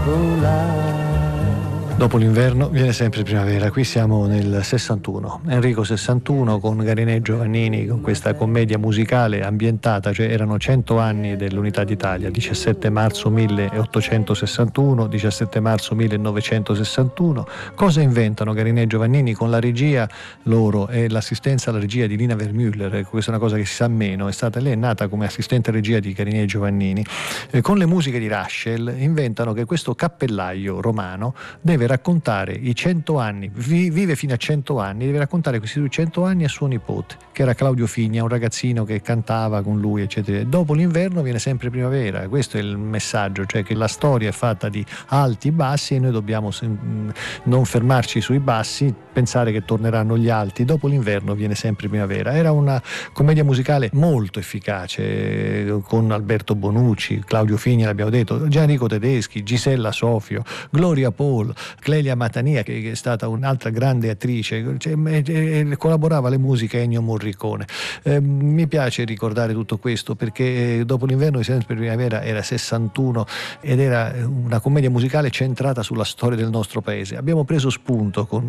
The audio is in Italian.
Dopo l'inverno viene sempre primavera. Qui siamo nel 61, Enrico 61 con Garinè Giovannini, con questa commedia musicale ambientata, cioè erano 100 anni dell'Unità d'Italia, 17 marzo 1861, 17 marzo 1961. Cosa inventano Garinè Giovannini con la regia loro e l'assistenza alla regia di Lina Vermüller? Questa è una cosa che si sa meno, lei è nata come assistente regia di Garinè Giovannini. Con le musiche di Raschel inventano che questo cappellaio romano deve raccontare i 100 anni, vive fino a 100 anni, deve raccontare questi 100 anni a suo nipote, che era Claudio Figna, un ragazzino che cantava con lui, eccetera. Dopo l'inverno viene sempre primavera, questo è il messaggio, cioè che la storia è fatta di alti e bassi e noi dobbiamo non fermarci sui bassi, pensare che torneranno gli alti. Dopo l'inverno viene sempre primavera. Era una commedia musicale molto efficace, con Alberto Bonucci, Claudio Figna, l'abbiamo detto, Gianrico Tedeschi, Gisella Sofio, Gloria Paul, Clelia Matania, che è stata un'altra grande attrice, collaborava alle musiche Ennio Morricone. Mi piace ricordare tutto questo perché Dopo l'inverno di sempre primavera era 61 ed era una commedia musicale centrata sulla storia del nostro paese. Abbiamo preso spunto con